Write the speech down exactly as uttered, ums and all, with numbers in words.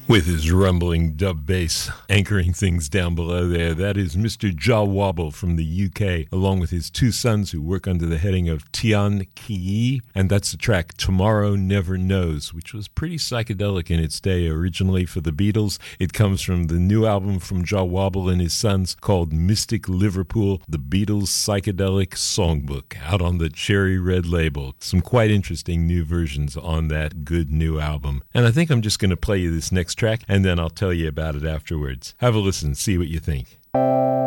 With his rumbling dub bass anchoring things down below there, that is Mister Jah Wobble from the U K, along with his two sons who work under the heading of Tian Ki, and that's the track Tomorrow Never Knows, which was pretty psychedelic in its day originally for the Beatles. It comes from the new album from Jah Wobble and his sons called Mystic Liverpool, the Beatles Psychedelic Songbook, out on the Cherry Red label. Some quite interesting new versions on that good new album. And I think I'm just going to play you this next track, and then I'll tell you about it afterwards. Have a listen, see what you think.